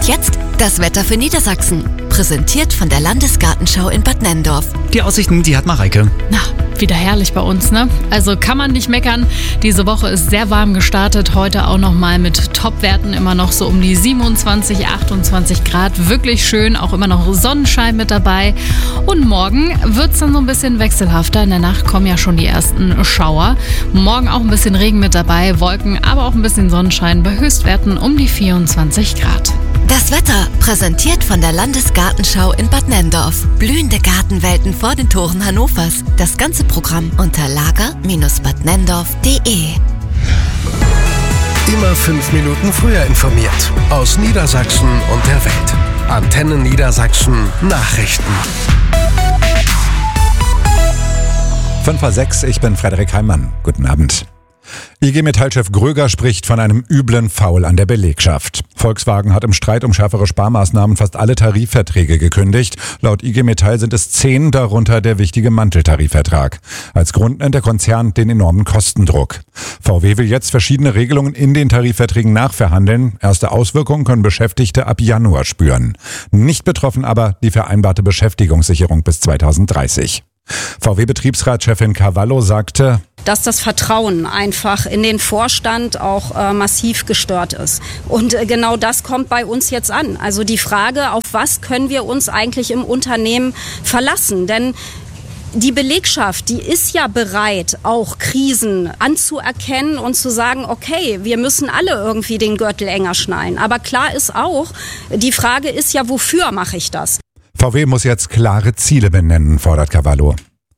jetzt das Wetter für Niedersachsen. Präsentiert von der Landesgartenschau in Bad Nenndorf. Die Aussichten, die hat Mareike. Na, wieder herrlich bei uns, ne? Also kann man nicht meckern. Diese Woche ist sehr warm gestartet. Heute auch nochmal mit Topwerten immer noch so um die 27, 28 Grad. Wirklich schön, auch immer noch Sonnenschein mit dabei. Und morgen wird es dann so ein bisschen wechselhafter. In der Nacht kommen ja schon die ersten Schauer. Morgen auch ein bisschen Regen mit dabei, Wolken, aber auch ein bisschen Sonnenschein bei Höchstwerten um die 24 Grad. Das Wetter präsentiert von der Landesgartenschau in Bad Nenndorf. Blühende Gartenwelten vor den Toren Hannovers. Das ganze Programm unter lager-badnenndorf.de. Immer 5 Minuten früher informiert. Aus Niedersachsen und der Welt. Antenne Niedersachsen Nachrichten. 5:06, ich bin Frederik Heimann. Guten Abend. IG Metall-Chef Gröger spricht von einem üblen Foul an der Belegschaft. Volkswagen hat im Streit um schärfere Sparmaßnahmen fast alle Tarifverträge gekündigt. Laut IG Metall sind es 10, darunter der wichtige Manteltarifvertrag. Als Grund nennt der Konzern den enormen Kostendruck. VW will jetzt verschiedene Regelungen in den Tarifverträgen nachverhandeln. Erste Auswirkungen können Beschäftigte ab Januar spüren. Nicht betroffen aber die vereinbarte Beschäftigungssicherung bis 2030. VW-Betriebsratschefin Cavallo sagte, dass das Vertrauen einfach in den Vorstand auch massiv gestört ist. Und genau das kommt bei uns jetzt an. Also die Frage, auf was können wir uns eigentlich im Unternehmen verlassen? Denn die Belegschaft, die ist ja bereit, auch Krisen anzuerkennen und zu sagen, okay, wir müssen alle irgendwie den Gürtel enger schnallen. Aber klar ist auch, die Frage ist ja, wofür mache ich das? VW muss jetzt klare Ziele benennen, fordert Cavallo.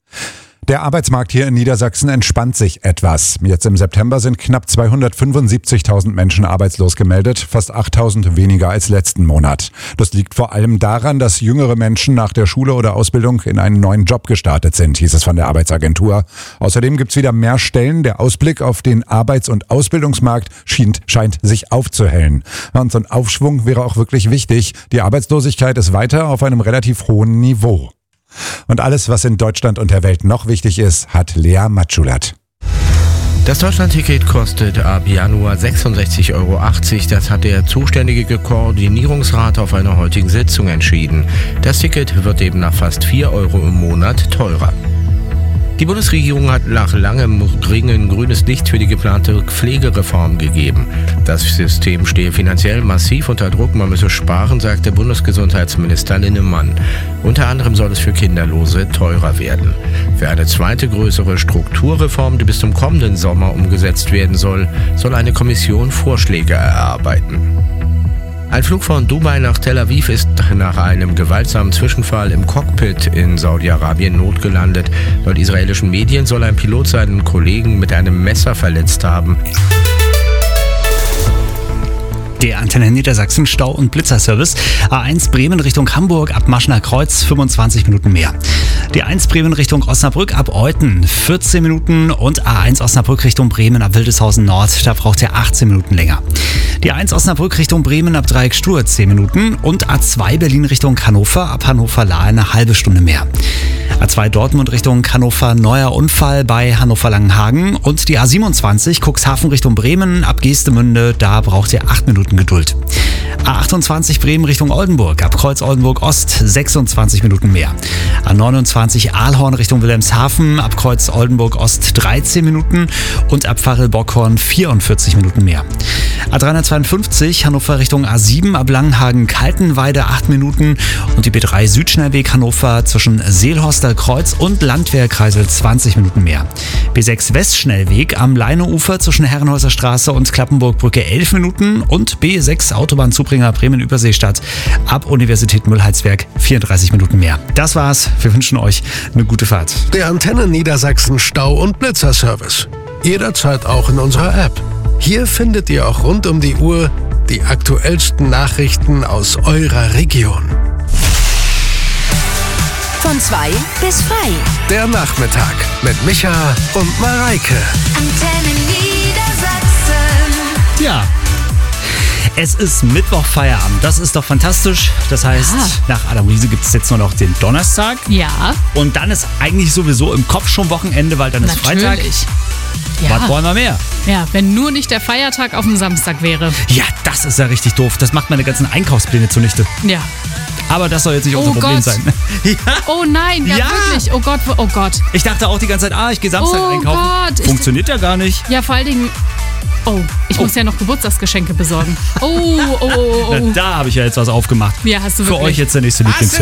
Der Arbeitsmarkt hier in Niedersachsen entspannt sich etwas. Jetzt im September sind knapp 275.000 Menschen arbeitslos gemeldet, fast 8.000 weniger als letzten Monat. Das liegt vor allem daran, dass jüngere Menschen nach der Schule oder Ausbildung in einen neuen Job gestartet sind, hieß es von der Arbeitsagentur. Außerdem gibt's wieder mehr Stellen. Der Ausblick auf den Arbeits- und Ausbildungsmarkt scheint sich aufzuhellen. Und so ein Aufschwung wäre auch wirklich wichtig. Die Arbeitslosigkeit ist weiter auf einem relativ hohen Niveau. Und alles, was in Deutschland und der Welt noch wichtig ist, hat Lea Matschulat. Das Deutschland-Ticket kostet ab Januar 66,80 €. Das hat der zuständige Koordinierungsrat auf einer heutigen Sitzung entschieden. Das Ticket wird demnach fast 4 € im Monat teurer. Die Bundesregierung hat nach langem Ringen grünes Licht für die geplante Pflegereform gegeben. Das System stehe finanziell massiv unter Druck, man müsse sparen, sagte Bundesgesundheitsminister Linnemann. Unter anderem soll es für Kinderlose teurer werden. Für eine zweite größere Strukturreform, die bis zum kommenden Sommer umgesetzt werden soll, soll eine Kommission Vorschläge erarbeiten. Ein Flug von Dubai nach Tel Aviv ist nach einem gewaltsamen Zwischenfall im Cockpit in Saudi-Arabien notgelandet. Laut israelischen Medien soll ein Pilot seinen Kollegen mit einem Messer verletzt haben. Der Antenne Niedersachsen Stau- und Blitzerservice. A1 Bremen Richtung Hamburg ab Maschner Kreuz 25 Minuten mehr. Die A1 Bremen Richtung Osnabrück ab Euthen 14 Minuten und A1 Osnabrück Richtung Bremen ab Wildeshausen Nord, da braucht ihr 18 Minuten länger. Die A1 Osnabrück Richtung Bremen ab Dreieck Stur 10 Minuten und A2 Berlin Richtung Hannover ab Hannover-Lahr eine halbe Stunde mehr. A2 Dortmund Richtung Hannover, neuer Unfall bei Hannover-Langenhagen und die A27 Cuxhaven Richtung Bremen ab Geestemünde, da braucht ihr 8 Minuten Geduld. A28 Bremen Richtung Oldenburg, ab Kreuz Oldenburg Ost 26 Minuten mehr. A29 Aalhorn Richtung Wilhelmshaven, ab Kreuz Oldenburg Ost 13 Minuten und ab Pfarrel-Bockhorn 44 Minuten mehr. A352 Hannover Richtung A7, ab Langenhagen-Kaltenweide 8 Minuten und die B3 Südschnellweg Hannover zwischen Seelhorster Kreuz und Landwehrkreisel 20 Minuten mehr. B6 Westschnellweg am Leineufer zwischen Herrenhäuser Straße und Klappenburgbrücke 11 Minuten und B6 Autobahnzubringer Bremen-Überseestadt ab Universität Müllheizwerk 34 Minuten mehr. Das war's. Wir wünschen euch eine gute Fahrt. Der Antenne Niedersachsen Stau- und Blitzerservice. Jederzeit auch in unserer App. Hier findet ihr auch rund um die Uhr die aktuellsten Nachrichten aus eurer Region. Von 2 bis frei. Der Nachmittag mit Micha und Mareike. Antenne Niedersachsen. Ja. Es ist Mittwoch Feierabend. Das ist doch fantastisch. Das heißt, nach Adam Riese gibt es jetzt nur noch den Donnerstag. Ja. Und dann ist eigentlich sowieso im Kopf schon Wochenende, weil dann ist Freitag. Was wollen wir mehr? Ja, wenn nur nicht der Feiertag auf dem Samstag wäre. Ja, das ist ja richtig doof. Das macht meine ganzen Einkaufspläne zunichte. Ja. Aber das soll jetzt nicht unser Problem sein. Ja. Oh nein, ja, wirklich. Oh Gott, oh Gott. Ich dachte auch die ganze Zeit, ich gehe Samstag einkaufen. Gott. Funktioniert ja gar nicht. Ja, vor allen Dingen... ich muss ja noch Geburtstagsgeschenke besorgen. Na, da habe ich ja jetzt was aufgemacht. Ja, hast du Für wirklich. euch jetzt der nächste Lieblingstipp.